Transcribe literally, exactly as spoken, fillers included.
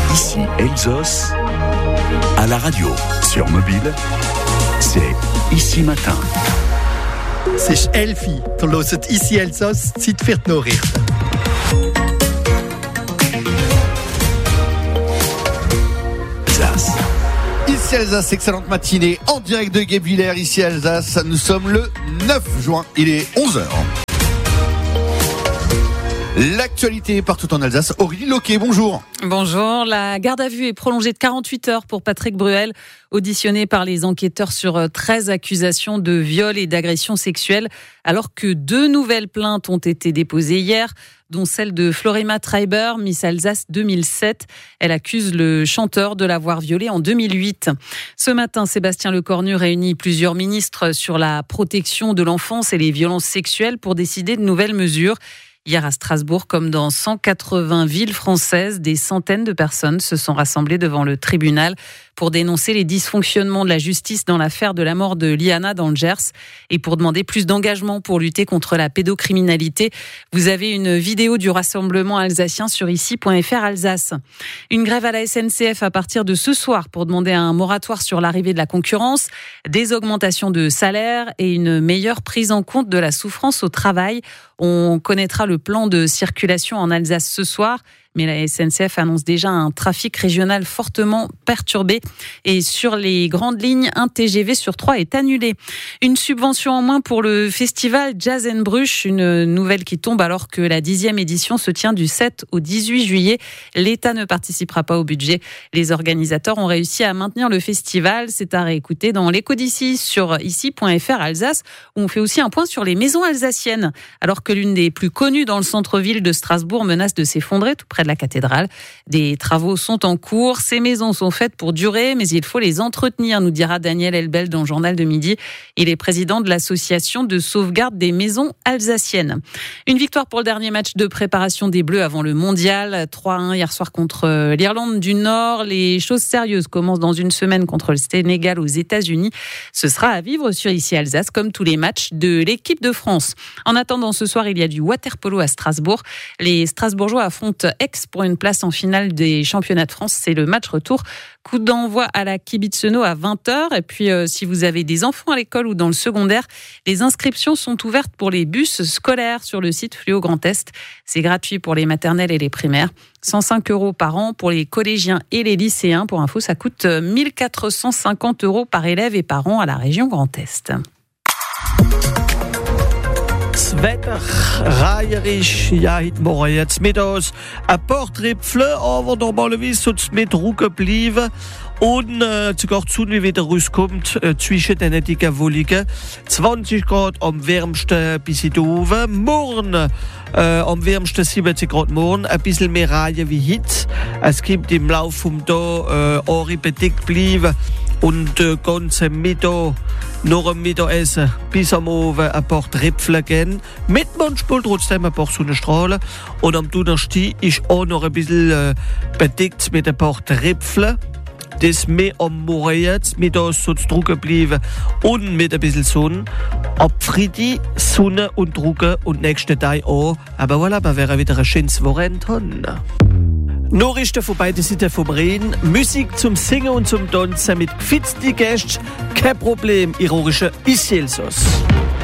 Ici Elsos, à la radio, sur mobile, c'est Ici Matin. C'est Elfie, du hört Ici Elsos, Zeit für die Nachrichten. Alsace. Ici Alsace, excellente matinée en direct de Guebwiller, ici Alsace. Nous sommes le neuf juin, il est onze heures. L'actualité partout en Alsace. Aurélie Loquet, bonjour. Bonjour. La garde à vue est prolongée de quarante-huit heures pour Patrick Bruel, auditionné par les enquêteurs sur treize accusations de viol et d'agression sexuelle, alors que deux nouvelles plaintes ont été déposées hier, dont celle de Florima Treiber, Miss Alsace deux mille sept. Elle accuse le chanteur de l'avoir violée en deux mille huit. Ce matin, Sébastien Lecornu réunit plusieurs ministres sur la protection de l'enfance et les violences sexuelles pour décider de nouvelles mesures. Hier à Strasbourg, comme dans cent quatre-vingts villes françaises, des centaines de personnes se sont rassemblées devant le tribunal pour dénoncer les dysfonctionnements de la justice dans l'affaire de la mort de Liana dans le Gers et pour demander plus d'engagement pour lutter contre la pédocriminalité. Vous avez une vidéo du rassemblement alsacien sur ici point f r Alsace. Une grève à la S N C F à partir de ce soir pour demander un moratoire sur l'arrivée de la concurrence, des augmentations de salaire et une meilleure prise en compte de la souffrance au travail. On connaîtra le plan de circulation en Alsace ce soir, mais la S N C F annonce déjà un trafic régional fortement perturbé. Et sur les grandes lignes, un T G V sur trois est annulé. Une subvention en moins pour le festival Jazz and Bruch, une nouvelle qui tombe alors que la dixième édition se tient du sept au dix-huit juillet. L'État ne participera pas au budget. Les organisateurs ont réussi à maintenir le festival. C'est à réécouter dans l'écho d'ici sur ici point f r Alsace, où on fait aussi un point sur les maisons alsaciennes. Alors que l'une des plus connues dans le centre-ville de Strasbourg menace de s'effondrer tout près de la cathédrale. Des travaux sont en cours. Ces maisons sont faites pour durer, mais il faut les entretenir, nous dira Daniel Elbel dans le journal de midi. Il est président de l'association de sauvegarde des maisons alsaciennes. Une victoire pour le dernier match de préparation des Bleus avant le mondial. trois à un hier soir contre l'Irlande du Nord. Les choses sérieuses commencent dans une semaine contre le Sénégal aux États-Unis. Ce sera à vivre sur ici Alsace, comme tous les matchs de l'équipe de France. En attendant, ce soir, il y a du water-polo à Strasbourg. Les Strasbourgeois affrontent Aix pour une place en finale des championnats de France. C'est le match retour. Coup d'envoi à la Kibitzeno à vingt heures. Et puis, euh, si vous avez des enfants à l'école ou dans le secondaire, les inscriptions sont ouvertes pour les bus scolaires sur le site Fluo Grand Est. C'est gratuit pour les maternelles et les primaires. cent cinq euros par an pour les collégiens et les lycéens. Pour info, ça coûte mille quatre cent cinquante euros par élève et par an à la région Grand Est. Das Wetter reierisch, ja, heute Morgen jetzt mittags ein paar Tröpfchen, aber normalerweise soll es mit Ruhe bleiben. Und äh, sogar die Sonne wieder rauskommt äh, zwischen den dicken Wolken. zwanzig Grad am wärmsten bis in die oben. Morgen äh, am wärmsten siebzig Grad morgen. Ein bisschen mehr Reihen wie heute. Es gibt im Laufe des Tages äh, Ohren bedeckt bleiben. Und äh, ganze Mittag, noch am Mittagessen bis am Abend ein paar Tröpfchen geben. Mit manchmal trotzdem ein paar Sonnenstrahlen. Und am Donnerstag ist auch noch ein bisschen äh, bedeckt mit ein paar Tröpfchen. Das mehr am Morgen jetzt, mittags soll es trocken bleiben und mit ein bisschen Sonne. Ab Freitag Sonne und trocken und nächsten Tag auch. Aber voilà, wir werden wieder ein schönes Wochenende haben. Nachrichten von beiden Seiten vom Rhein, Musik zum Singen und zum Tanzen mit gefitzten Gästen, kein Problem, ironische Ici Elsass.